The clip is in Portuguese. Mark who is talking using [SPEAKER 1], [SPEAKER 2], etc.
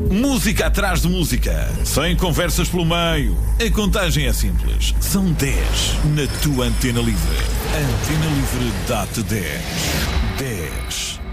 [SPEAKER 1] Música atrás de música, sem conversas pelo meio. A contagem é simples. São 10 na tua Antena Livre. Antena Livre dá-te 10. 10.